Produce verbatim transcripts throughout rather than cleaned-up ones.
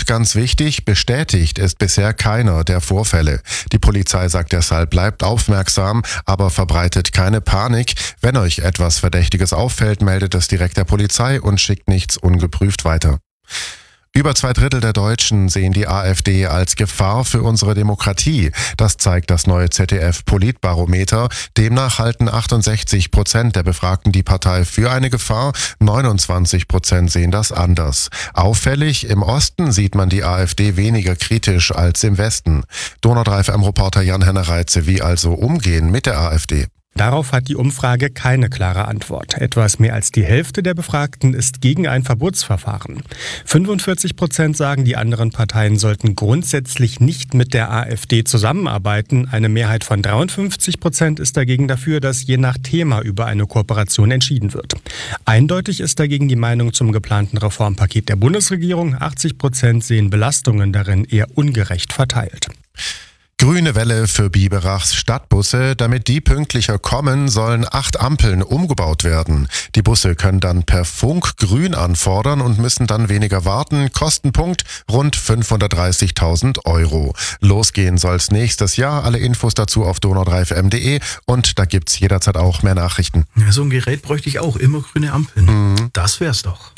ganz wichtig, bestätigt ist bisher keiner der Vorfälle. Die Polizei sagt deshalb, bleibt aufmerksam, aber verbreitet keine Panik. Wenn euch etwas Verdächtiges auffällt, meldet es direkt der Polizei und schickt nichts ungeprüft weiter. Über zwei Drittel der Deutschen sehen die AfD als Gefahr für unsere Demokratie. Das zeigt das neue Z D F-Politbarometer. Demnach halten achtundsechzig Prozent der Befragten die Partei für eine Gefahr, neunundzwanzig Prozent sehen das anders. Auffällig, im Osten sieht man die AfD weniger kritisch als im Westen. Donau drei F M-Reporter Jan-Henner Reitze, wie also umgehen mit der AfD? Darauf hat die Umfrage keine klare Antwort. Etwas mehr als die Hälfte der Befragten ist gegen ein Verbotsverfahren. fünfundvierzig Prozent sagen, die anderen Parteien sollten grundsätzlich nicht mit der AfD zusammenarbeiten. Eine Mehrheit von dreiundfünfzig Prozent ist dagegen dafür, dass je nach Thema über eine Kooperation entschieden wird. Eindeutig ist dagegen die Meinung zum geplanten Reformpaket der Bundesregierung. achtzig Prozent sehen Belastungen darin eher ungerecht verteilt. Grüne Welle für Biberachs Stadtbusse. Damit die pünktlicher kommen, sollen acht Ampeln umgebaut werden. Die Busse können dann per Funk grün anfordern und müssen dann weniger warten. Kostenpunkt rund fünfhundertdreißigtausend Euro. Losgehen soll's nächstes Jahr. Alle Infos dazu auf donau drei f m punkt de und da gibt's jederzeit auch mehr Nachrichten. Ja, so ein Gerät bräuchte ich auch. Immer grüne Ampeln. Mhm. Das wär's doch.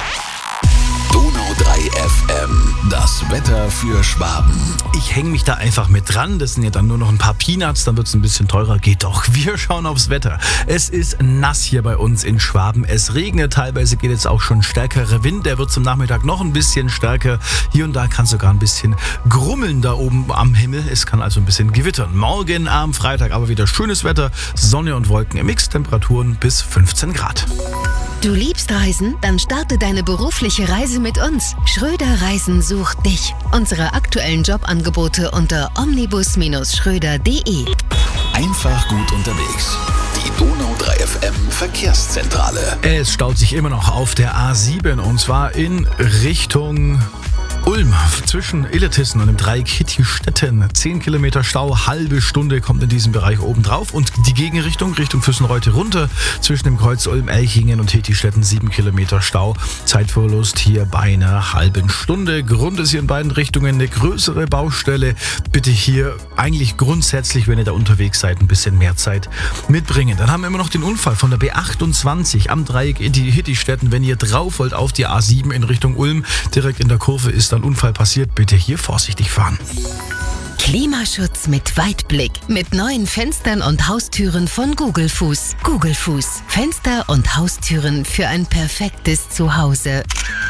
Donau drei F M, das Wetter für Schwaben. Ich hänge mich da einfach mit dran. Das sind ja dann nur noch ein paar Peanuts, dann wird es ein bisschen teurer. Geht doch. Wir schauen aufs Wetter. Es ist nass hier bei uns in Schwaben. Es regnet. Teilweise geht jetzt auch schon stärkerer Wind. Der wird zum Nachmittag noch ein bisschen stärker. Hier und da kann es sogar ein bisschen grummeln da oben am Himmel. Es kann also ein bisschen gewittern. Morgen am Freitag aber wieder schönes Wetter. Sonne und Wolken im Mix. Temperaturen bis fünfzehn Grad. Du liebst Reisen? Dann starte deine berufliche Reise mit uns. Schröder Reisen sucht dich. Unsere aktuellen Jobangebote unter omnibus Ströder punkt de. Einfach gut unterwegs. Die Donau drei F M Verkehrszentrale. Es staut sich immer noch auf der A sieben und zwar in Richtung Ulm, zwischen Illertissen und dem Dreieck Hittstetten. zehn Kilometer Stau, halbe Stunde kommt in diesem Bereich oben drauf. Und die Gegenrichtung, Richtung Füssenreute runter, zwischen dem Kreuz Ulm-Elchingen und Hittstetten, sieben Kilometer Stau. Zeitverlust hier bei einer halben Stunde. Grund ist hier in beiden Richtungen eine größere Baustelle. Bitte hier eigentlich grundsätzlich, wenn ihr da unterwegs seid, ein bisschen mehr Zeit mitbringen. Dann haben wir immer noch den Unfall von der B achtundzwanzig am Dreieck Hittstetten. Wenn ihr drauf wollt auf die A sieben in Richtung Ulm, direkt in der Kurve ist ein Unfall passiert, bitte hier vorsichtig fahren. Klimaschutz mit Weitblick. Mit neuen Fenstern und Haustüren von Google Fuß. Google Fuß. Fenster und Haustüren für ein perfektes Zuhause.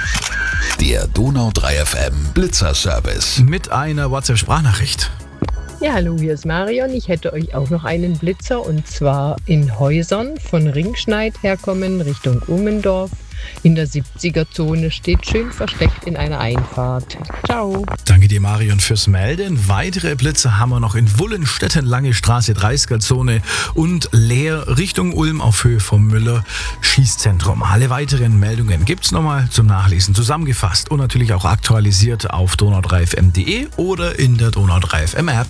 Der Donau drei F M Blitzerservice. Mit einer WhatsApp-Sprachnachricht. Ja, hallo, hier ist Marion. Ich hätte euch auch noch einen Blitzer und zwar in Häusern von Ringschneid herkommen Richtung Ummendorf. In der siebziger-Zone steht schön versteckt in einer Einfahrt. Ciao. Danke dir, Marion, fürs Melden. Weitere Blitze haben wir noch in Wullenstetten, Lange Straße, dreißiger-Zone und Leer Richtung Ulm auf Höhe vom Müller Schießzentrum. Alle weiteren Meldungen gibt's nochmal zum Nachlesen zusammengefasst und natürlich auch aktualisiert auf donau drei f m punkt de oder in der Donau drei F M App.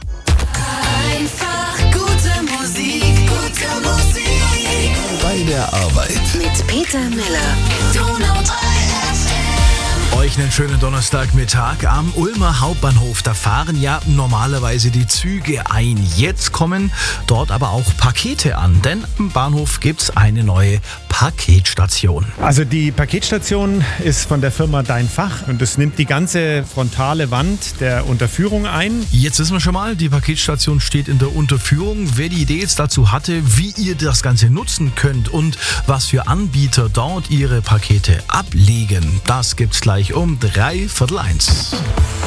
Einfach gute Musik, gute Musik. Bei der Arbeit. Mit Peter Miller. Donau drei F M. Euch einen schönen Donnerstagmittag am Ulmer Hauptbahnhof. Da fahren ja normalerweise die Züge ein. Jetzt kommen dort aber auch Pakete an, denn am Bahnhof gibt's eine neue Paketstation. Also die Paketstation ist von der Firma Dein Fach und es nimmt die ganze frontale Wand der Unterführung ein. Jetzt wissen wir schon mal, die Paketstation steht in der Unterführung. Wer die Idee jetzt dazu hatte, wie ihr das Ganze nutzen könnt und was für Anbieter dort ihre Pakete ablegen, das gibt's gleich um drei Viertel eins.